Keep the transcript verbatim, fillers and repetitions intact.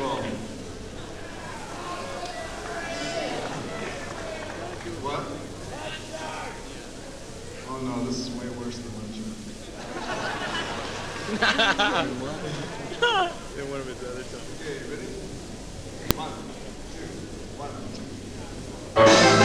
roll. What? Oh no, this is way worse than Muncher. In one of his other songs. Okay, ready? One, two, one.